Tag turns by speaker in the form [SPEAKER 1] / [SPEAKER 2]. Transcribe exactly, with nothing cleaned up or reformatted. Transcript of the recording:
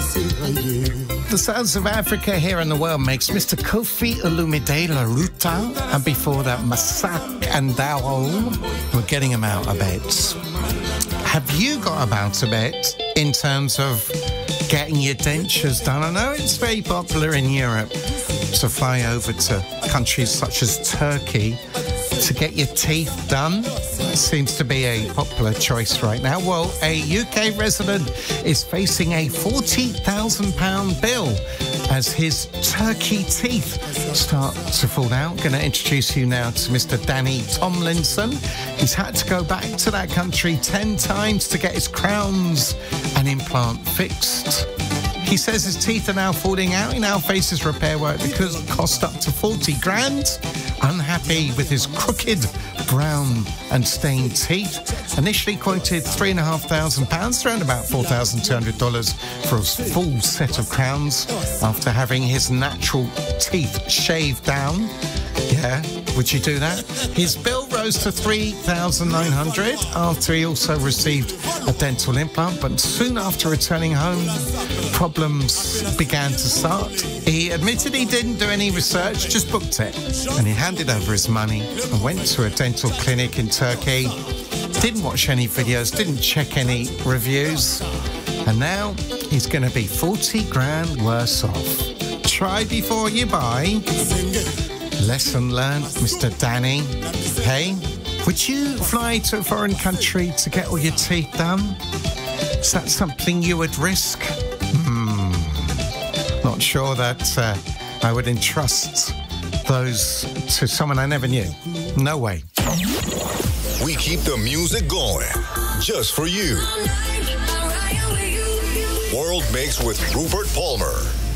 [SPEAKER 1] The Sounds of Africa here in the world makes Mister Kofi Olumide Laruta, and before that Masak and Dao. We're getting him out a bit. Have you got about a bit in terms of getting your dentures done? I know it's very popular in Europe to fly over to countries such as Turkey to get your teeth done. Seems to be a popular choice right now. Well, a U K resident is facing a forty thousand pound bill as his turkey teeth start to fall out. Going to introduce you now to Mister Danny Tomlinson. He's had to go back to that country ten times to get his crowns and implant fixed. He says his teeth are now falling out. He now faces repair work because it cost up to forty grand. Unhappy with his crooked, brown and stained teeth. Initially quoted three and a half thousand pounds, around about four thousand two hundred dollars for a full set of crowns after having his natural teeth shaved down. Yeah, would you do that? His bill rose to three thousand nine hundred dollars after he also received a dental implant, but soon after returning home, problems began to start. He admitted he didn't do any research, just booked it, and he handed over his money and went to a dental clinic in Turkey. Didn't watch any videos, didn't check any reviews, and now he's going to be forty grand worse off. Try before you buy. Lesson learned, Mister Danny. Hey, would you fly to a foreign country to get all your teeth done? Is that something you would risk? Hmm. Not sure that uh, I would entrust those to someone I never knew. No way.
[SPEAKER 2] We keep the music going just for you. World Mix with Rupert Palmer.